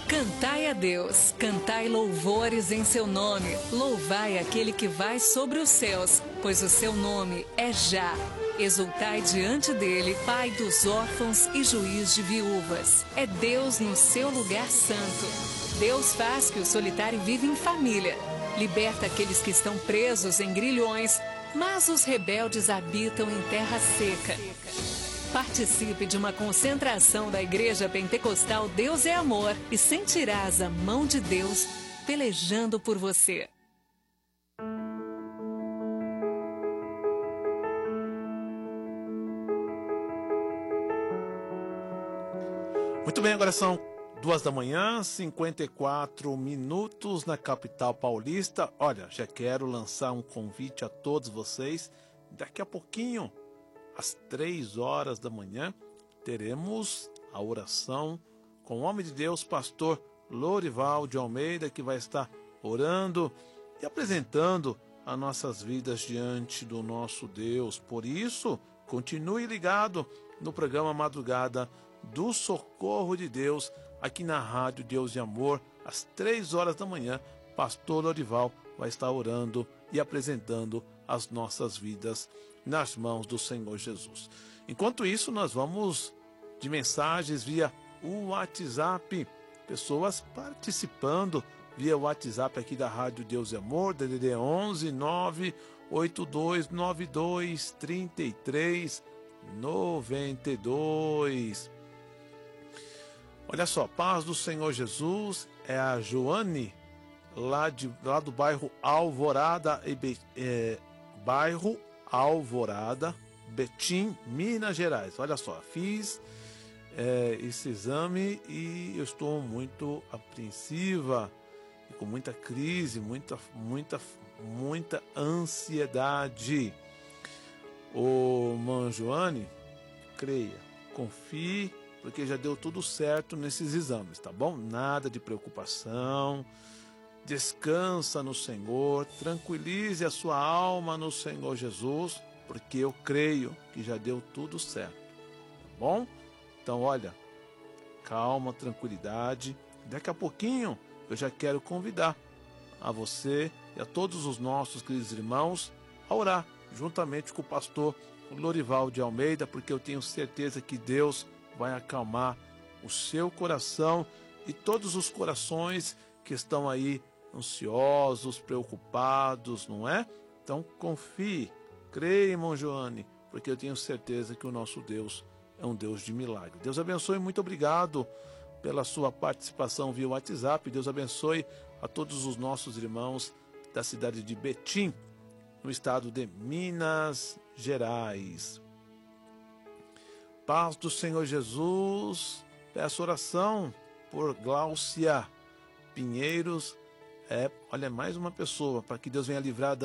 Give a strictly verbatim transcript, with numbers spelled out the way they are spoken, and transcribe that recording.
Cantai a Deus, cantai louvores em seu nome, louvai aquele que vai sobre os céus, pois o seu nome é Já. Exultai diante dele, Pai dos órfãos e juiz de viúvas. É Deus no seu lugar santo. Deus faz que o solitário viva em família. Liberta aqueles que estão presos em grilhões, mas os rebeldes habitam em terra seca. Participe de uma concentração da Igreja Pentecostal Deus é Amor e sentirás a mão de Deus pelejando por você. Muito bem, agora são duas da manhã, cinquenta e quatro minutos na capital paulista. Olha, já quero lançar um convite a todos vocês. Daqui a pouquinho, às três horas da manhã, teremos a oração com o homem de Deus, pastor Lorival de Almeida, que vai estar orando e apresentando as nossas vidas diante do nosso Deus. Por isso, continue ligado no programa Madrugada do Socorro de Deus, aqui na Rádio Deus e Amor, às três horas da manhã. Pastor Lorival vai estar orando e apresentando as nossas vidas nas mãos do Senhor Jesus. Enquanto isso, nós vamos de mensagens via o WhatsApp, pessoas participando via WhatsApp aqui da Rádio Deus e Amor, D D D onze nove oito dois nove dois três três nove dois. Olha só, paz do Senhor Jesus, é a Joane, lá, de, lá do bairro Alvorada, é, bairro Alvorada, Betim, Minas Gerais. Olha só, fiz é, esse exame e eu estou muito apreensiva, com muita crise, muita, muita, muita ansiedade. Ô, mãe Joane, creia, confie, porque já deu tudo certo nesses exames, tá bom? Nada de preocupação, descansa no Senhor, tranquilize a sua alma no Senhor Jesus, porque eu creio que já deu tudo certo, tá bom? Então, olha, calma, tranquilidade. Daqui a pouquinho eu já quero convidar a você e a todos os nossos queridos irmãos a orar juntamente com o pastor Lorival de Almeida, porque eu tenho certeza que Deus vai acalmar o seu coração e todos os corações que estão aí ansiosos, preocupados, não é? Então confie, creia, irmão Joane, porque eu tenho certeza que o nosso Deus é um Deus de milagre. Deus abençoe, muito obrigado pela sua participação via WhatsApp. Deus abençoe a todos os nossos irmãos da cidade de Betim, no estado de Minas Gerais. Paz do Senhor Jesus, peço oração por Gláucia Pinheiros. É, olha, mais uma pessoa, para que Deus venha livrar da